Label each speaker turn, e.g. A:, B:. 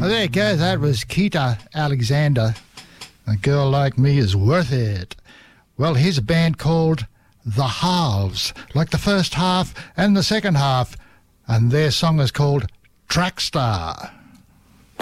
A: Well, there you go. That was Keita Alexander. A Girl Like Me Is Worth It. Well, here's a band called The Halves, like the first half and the second half, and their song is called Trackstar.